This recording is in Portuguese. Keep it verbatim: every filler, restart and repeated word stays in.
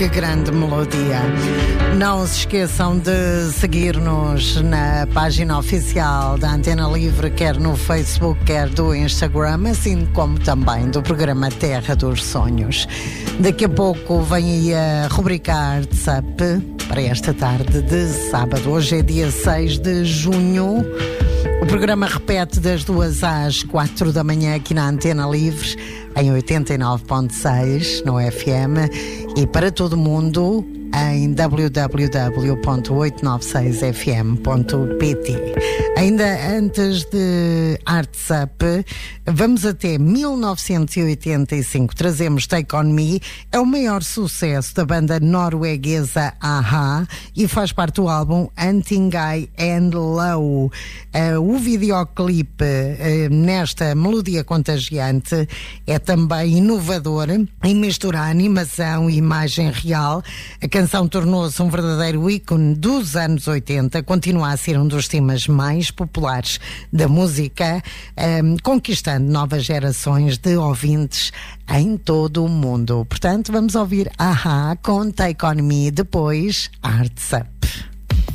que grande melodia. Não se esqueçam de seguir-nos na página oficial da Antena Livre, quer no Facebook, quer do Instagram, assim como também do programa Terra dos Sonhos. Daqui a pouco vem aí a rubrica Arts Up para esta tarde de sábado. Hoje é dia seis de junho. O programa repete das duas às quatro da manhã aqui na Antena Livre, em oitenta e nove ponto seis no F M e para todo o mundo em w w w ponto oitocentos e noventa e seis f m ponto p t. Ainda antes de Arts Up, vamos até mil novecentos e oitenta e cinco. Trazemos Take On Me, é o maior sucesso da banda norueguesa A-ha e faz parte do álbum Hunting High and Low. Uh, o videoclipe uh, nesta melodia contagiante é também inovador em misturar animação e imagem real. A A canção tornou-se um verdadeiro ícone dos anos oitenta, continua a ser um dos temas mais populares da música, um, conquistando novas gerações de ouvintes em todo o mundo. Portanto, vamos ouvir A-ha com Take On Me, depois Arts Up.